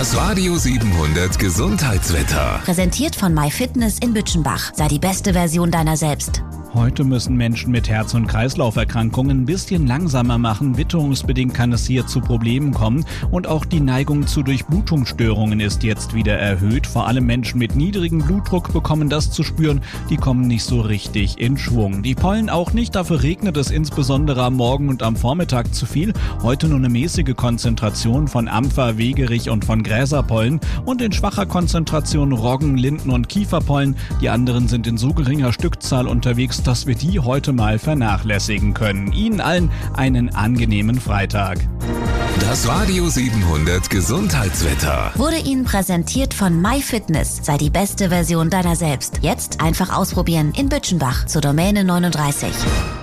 Das Radio 700 Gesundheitswetter. Präsentiert von MyFitness in Bütchenbach. Sei die beste Version deiner selbst. Heute müssen Menschen mit Herz- und Kreislauferkrankungen ein bisschen langsamer machen. Witterungsbedingt kann es hier zu Problemen kommen. Und auch die Neigung zu Durchblutungsstörungen ist jetzt wieder erhöht. Vor allem Menschen mit niedrigem Blutdruck bekommen das zu spüren. Die kommen nicht so richtig in Schwung. Die Pollen auch nicht. Dafür regnet es insbesondere am Morgen und am Vormittag zu viel. Heute nur eine mäßige Konzentration von Ampfer, Wegerich und von Gräserpollen. Und in schwacher Konzentration Roggen, Linden und Kieferpollen. Die anderen sind in so geringer Stückzahl unterwegs, dass wir die heute mal vernachlässigen können. Ihnen allen einen angenehmen Freitag. Das Radio 700 Gesundheitswetter Wurde Ihnen präsentiert von MyFitness. Sei die beste Version deiner selbst. Jetzt einfach ausprobieren in Bütchenbach zur Domäne 39.